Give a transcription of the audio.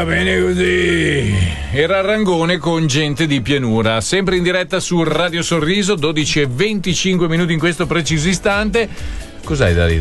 Va bene così. Era Rangone con Gente di Pianura, sempre in diretta su Radio Sorriso, 12:25 in questo preciso istante. Cos'hai da ridere?